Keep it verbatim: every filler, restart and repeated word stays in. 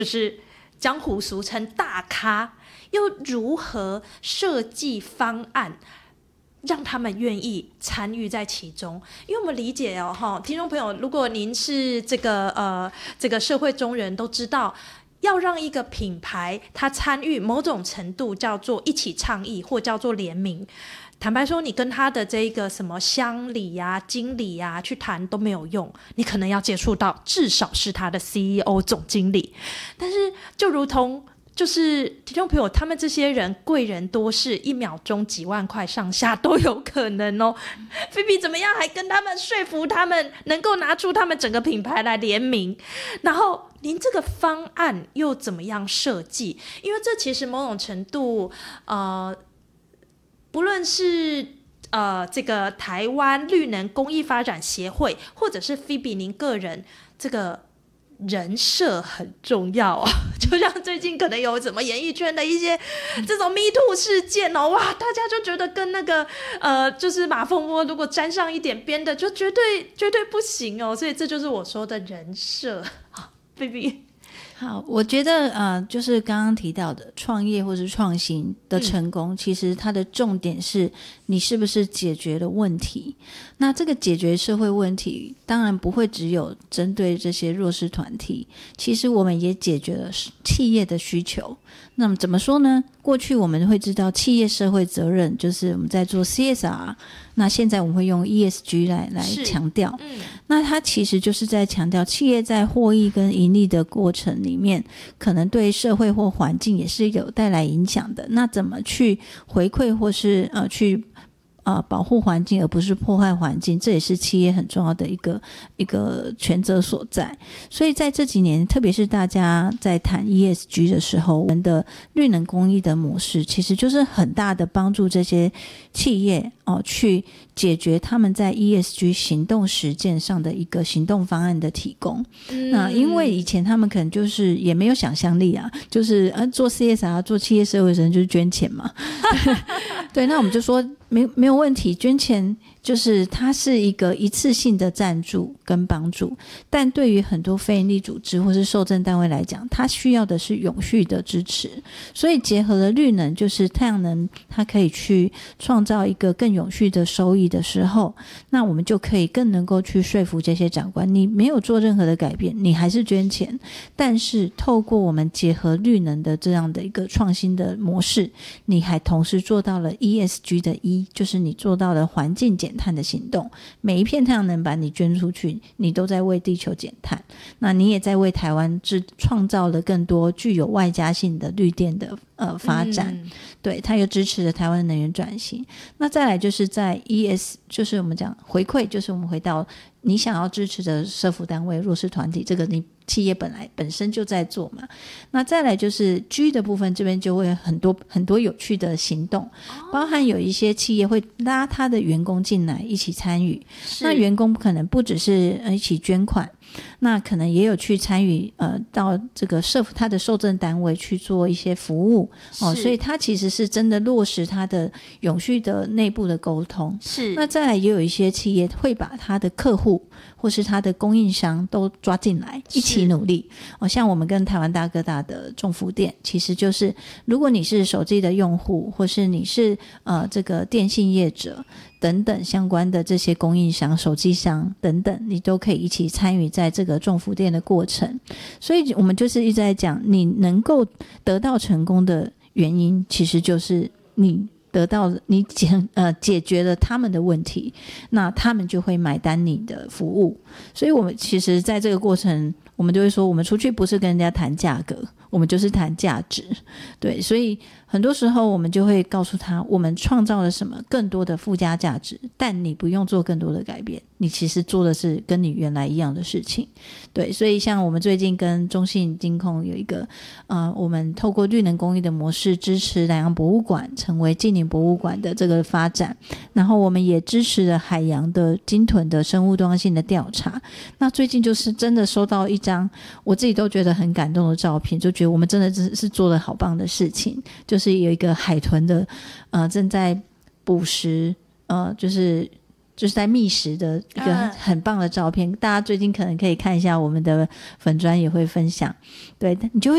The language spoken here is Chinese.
就是江湖俗称大咖，又如何设计方案让他们愿意参与在其中？因为我们理解哦，听众朋友，如果您是这个呃这个社会中人，都知道，要让一个品牌它参与某种程度叫做一起倡议，或叫做联名。坦白说，你跟他的这个什么乡里呀、经理呀去谈都没有用，你可能要接触到至少是他的 C E O 总经理。但是就如同就是听众朋友，他们这些人贵人多是，一秒钟几万块上下都有可能哦。菲比怎么样还跟他们说服他们能够拿出他们整个品牌来联名，然后您这个方案又怎么样设计？因为这其实某种程度呃不论是呃这个台湾绿能公益发展协会，或者是菲比您个人，这个人设很重要啊。就像最近可能有什么演艺圈的一些这种 Me Too 事件哦，哇，大家就觉得跟那个呃就是马蜂窝如果沾上一点边的，就绝对绝对不行哦。所以这就是我说的人设。好，菲比。 好，我觉得呃，就是刚刚提到的创业或是创新的成功，嗯、其实它的重点是你是不是解决了问题。那这个解决社会问题，当然不会只有针对这些弱势团体，其实我们也解决了企业的需求。那么怎么说呢？过去我们会知道企业社会责任就是我们在做 C S R， 那现在我们会用 E S G 来来强调、嗯、那它其实就是在强调企业在获益跟盈利的过程里面，可能对社会或环境也是有带来影响的。那怎么去回馈或是呃去呃，保护环境而不是破坏环境，这也是企业很重要的一个一个权责所在。所以在这几年，特别是大家在谈 E S G 的时候，我们的绿能公益的模式其实就是很大的帮助这些企业哦去解决他们在 E S G 行动实践上的一个行动方案的提供。嗯、那因为以前他们可能就是也没有想象力啊，就是呃做 C S R 做企业社会责任就是捐钱嘛。对，那我们就说没没有问题，捐钱就是它是一个一次性的赞助跟帮助，但对于很多非营利组织或是受赠单位来讲，它需要的是永续的支持。所以结合了绿能，就是太阳能，它可以去创造一个更永续的收益的时候，那我们就可以更能够去说服这些长官，你没有做任何的改变，你还是捐钱，但是透过我们结合绿能的这样的一个创新的模式，你还同时做到了 E S G 的 E， 就是你做到了环境减碳的行动。每一片太阳能板你捐出去，你都在为地球减碳，那你也在为台湾创造了更多具有外加性的绿电的呃发展、嗯、对，它又支持了台湾能源转型。那再来就是在 E S， 就是我们讲回馈，就是我们回到你想要支持的社福单位、弱势团体，这个你企业本来本身就在做嘛。那再来就是 G 的部分，这边就会很多很多有趣的行动、哦、包含有一些企业会拉他的员工进来一起参与，那员工可能不只是一起捐款，那可能也有去参与呃到这个社他的受赠单位去做一些服务哦，所以他其实是真的落实他的永续的内部的沟通。是，那再来也有一些企业会把他的客户或是他的供应商都抓进来一起努力哦，像我们跟台湾大哥大的众福店，其实就是如果你是手机的用户，或是你是呃这个电信业者等等相关的这些供应商、手机商等等，你都可以一起参与在这个众福店的过程。所以我们就是一直在讲，你能够得到成功的原因，其实就是你得到你解呃解决了他们的问题，那他们就会买单你的服务。所以我们其实在这个过程，我们就会说，我们出去不是跟人家谈价格，我们就是谈价值。对，所以很多时候我们就会告诉他，我们创造了什么更多的附加价值，但你不用做更多的改变，你其实做的是跟你原来一样的事情。对，所以像我们最近跟中信金控有一个呃，我们透过绿能公益的模式支持南洋博物馆成为纪念博物馆的这个发展，然后我们也支持了海洋的鲸豚的生物多样性的调查。那最近就是真的收到一张我自己都觉得很感动的照片，就觉得我们真的是做了好棒的事情，就是有一个海豚的呃正在捕食呃就是就是在觅食的一个很棒的照片、嗯、大家最近可能可以看一下，我们的粉专也会分享。对，你就会